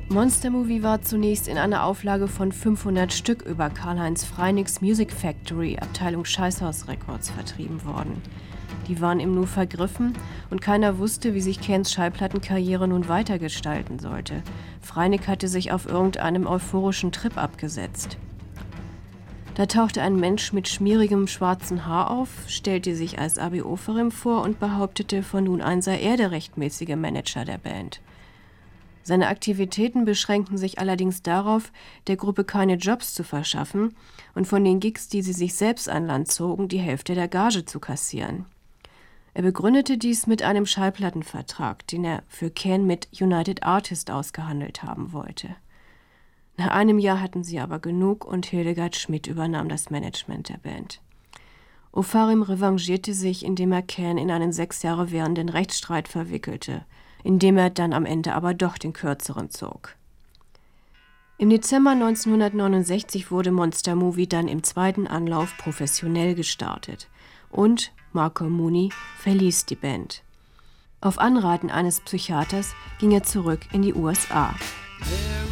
Monster Movie war zunächst in einer Auflage von 500 Stück über Karl-Heinz Freinigs Music Factory, Abteilung Scheißhaus Records, vertrieben worden. Die waren im Nu vergriffen und keiner wusste, wie sich Cans Schallplattenkarriere nun weitergestalten sollte. Freinig hatte sich auf irgendeinem euphorischen Trip abgesetzt. Da tauchte ein Mensch mit schmierigem schwarzen Haar auf, stellte sich als Abi Oferim vor und behauptete, von nun an sei er der rechtmäßige Manager der Band. Seine Aktivitäten beschränkten sich allerdings darauf, der Gruppe keine Jobs zu verschaffen und von den Gigs, die sie sich selbst an Land zogen, die Hälfte der Gage zu kassieren. Er begründete dies mit einem Schallplattenvertrag, den er für Can mit United Artists ausgehandelt haben wollte. Nach einem Jahr hatten sie aber genug und Hildegard Schmidt übernahm das Management der Band. Ofarim revanchierte sich, indem er Can in einen 6 Jahre währenden Rechtsstreit verwickelte, in dem er dann am Ende aber doch den kürzeren zog. Im Dezember 1969 wurde Monster Movie dann im zweiten Anlauf professionell gestartet und Marco Mooney verließ die Band. Auf Anraten eines Psychiaters ging er zurück in die USA.